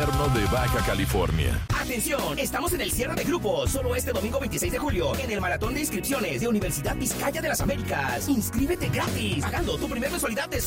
gobierno de Baja California. Atención, estamos en el cierre de grupos, solo este domingo 26 de julio, en el maratón de inscripciones de Universidad Vizcaya de las Américas. Inscríbete gratis, pagando tu primer mensualidad de